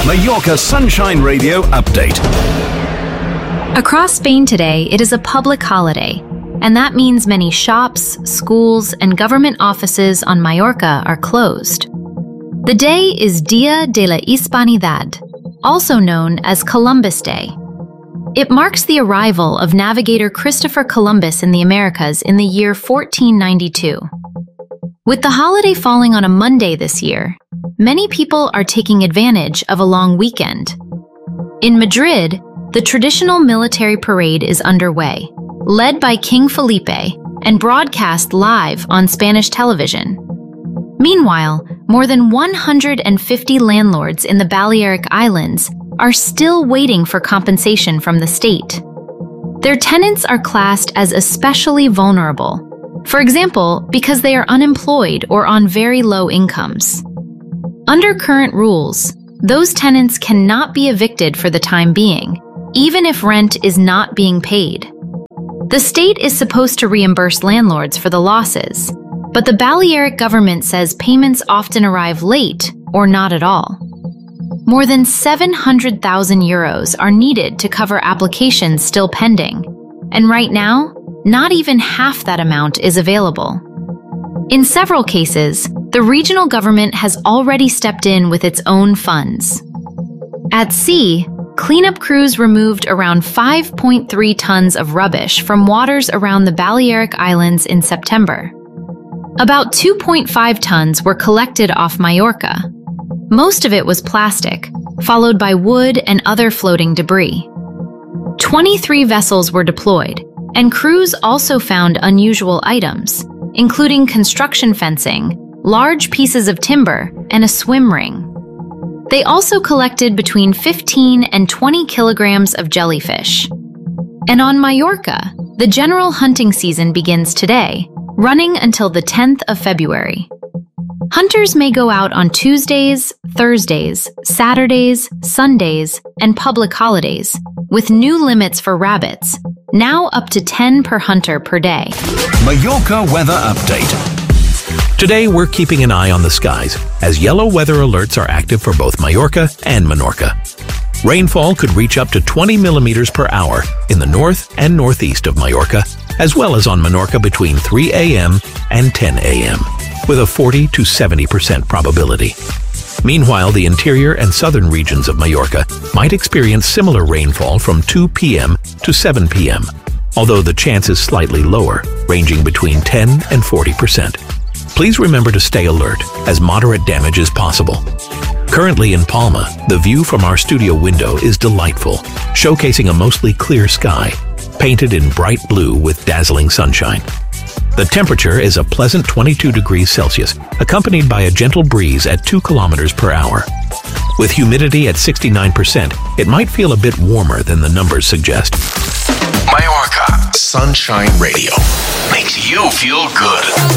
Mallorca Sunshine Radio update. Across Spain today, it is a public holiday, and that means many shops, schools, and government offices on Mallorca are closed. The day is Dia de la Hispanidad, also known as Columbus Day. It marks the arrival of navigator Christopher Columbus in the Americas in the year 1492. With the holiday falling on a Monday this year, many people are taking advantage of a long weekend. In Madrid, the traditional military parade is underway, led by King Felipe and broadcast live on Spanish television. Meanwhile, more than 150 landlords in the Balearic Islands are still waiting for compensation from the state. Their tenants are classed as especially vulnerable, for example, because they are unemployed or on very low incomes. Under current rules, those tenants cannot be evicted for the time being, even if rent is not being paid. The state is supposed to reimburse landlords for the losses, but the Balearic government says payments often arrive late or not at all. More than 700,000 euros are needed to cover applications still pending, and right now, not even half that amount is available. In several cases, the regional government has already stepped in with its own funds. At sea, cleanup crews removed around 5.3 tons of rubbish from waters around the Balearic Islands in September. About 2.5 tons were collected off Mallorca. Most of it was plastic, followed by wood and other floating debris. 23 vessels were deployed, and crews also found unusual items, including construction fencing, large pieces of timber, and a swim ring. They also collected between 15 and 20 kilograms of jellyfish. And on Mallorca, the general hunting season begins today, running until the 10th of February. Hunters may go out on Tuesdays, Thursdays, Saturdays, Sundays, and public holidays, with new limits for rabbits, now up to 10 per hunter per day. Mallorca weather update. Today, we're keeping an eye on the skies, as yellow weather alerts are active for both Mallorca and Menorca. Rainfall could reach up to 20 millimeters per hour in the north and northeast of Mallorca, as well as on Menorca between 3 a.m. and 10 a.m., with a 40 to 70% probability. Meanwhile, the interior and southern regions of Mallorca might experience similar rainfall from 2 p.m. to 7 p.m., although the chance is slightly lower, ranging between 10 and 40%. Please remember to stay alert, as moderate damage is possible. Currently in Palma, the view from our studio window is delightful, showcasing a mostly clear sky, painted in bright blue with dazzling sunshine. The temperature is a pleasant 22 degrees Celsius, accompanied by a gentle breeze at 2 kilometers per hour. With humidity at 69%, it might feel a bit warmer than the numbers suggest. Mallorca Sunshine Radio makes you feel good.